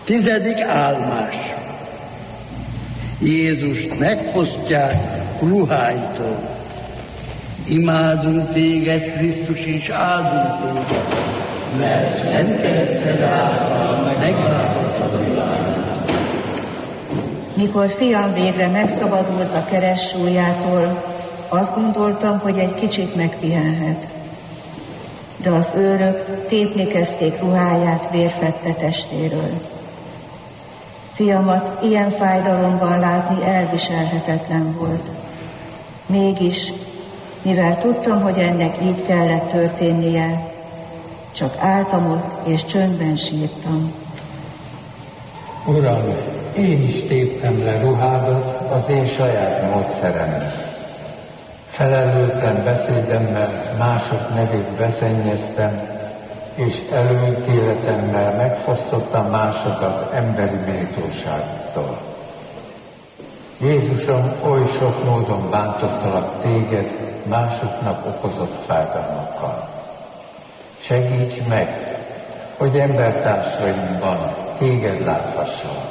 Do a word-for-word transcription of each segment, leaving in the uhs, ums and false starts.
Tizedik állomás. Jézust megfosztják ruháitól. Imádunk téged, Krisztus, és áldunk téged, mert szent kereszted által megváltottad a világot. Mikor fiam végre megszabadult a keressúlyától, azt gondoltam, hogy egy kicsit megpihenhet. De az őrök tépni kezdték ruháját vérfette testéről. Fiamat ilyen fájdalomban látni elviselhetetlen volt. Mégis, mivel tudtam, hogy ennek így kellett történnie, csak álltam ott és csöndben sírtam. Uram, én is téptem le ruhádat az én saját módszeremmel. Felelőtlen beszédemmel mások nevét beszennyeztem, és előítéletemmel megfosztottam másokat emberi méltóságtól. Jézusom, oly sok módon bántottalak téged másoknak okozott fájdalmakkal. Segíts meg, hogy embertársaimban téged láthassalak.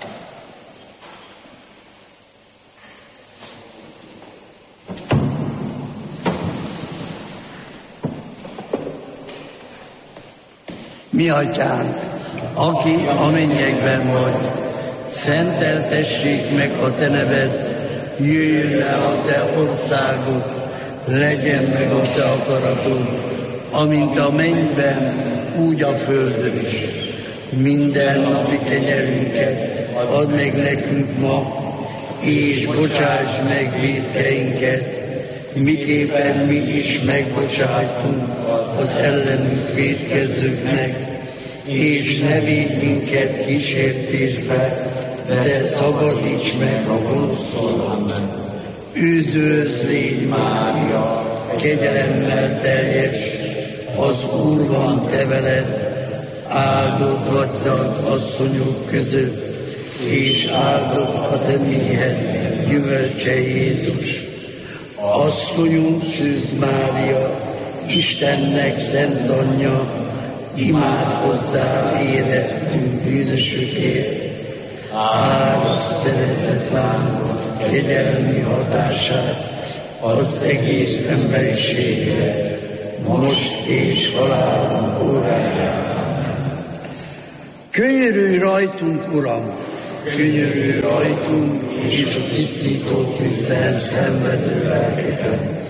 Mi atyánk, aki a mennyekben vagy, szenteltessék meg a te neved, jöjjön el a te országod, legyen meg a te akaratod, amint a mennyben, úgy a földön is. Minden napi kenyerünket add meg nekünk ma, és bocsáss meg vétkeinket, miképpen mi is megbocsájtunk az ellenünk vétkezőknek, és ne védj minket kísértésbe, de szabadíts meg a gonosztól. Üdvözl légy, Mária, kegyelemmel teljes, az Úr van te veled, áldott vagy te az asszonyok között, és áldott a te méhed gyümölcse Jézus. Asszonyunk Szűz Mária, Istennek szent anyja, imádkozzál érettünk bűnösökért, áldott szeretet lángot, kegyelmi hatását az egész emberiségre, most és halálunk órájában. Könyörülj rajtunk, Uram! Könyörülj rajtunk, és a tisztító tűzben szenvedő lelkeken.